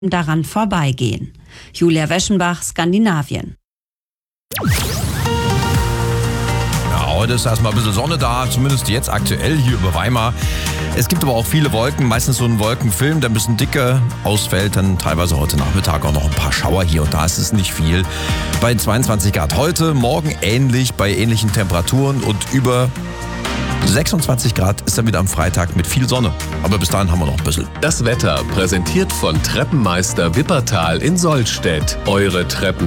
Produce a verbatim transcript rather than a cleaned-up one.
daran vorbeigehen. Julia Weschenbach, Skandinavien. Ja, heute ist erstmal ein bisschen Sonne da, zumindest jetzt aktuell hier über Weimar. Es gibt aber auch viele Wolken, meistens so ein Wolkenfilm, der ein bisschen dicker ausfällt. Dann teilweise heute Nachmittag auch noch ein paar Schauer hier und da. Ist es nicht viel. Bei zweiundzwanzig Grad heute, morgen ähnlich, bei ähnlichen Temperaturen und über sechsundzwanzig Grad ist dann wieder am Freitag mit viel Sonne. Aber bis dahin haben wir noch ein bisschen. Das Wetter präsentiert von Treppenmeister Wippertal in Sollstedt. Eure Treppen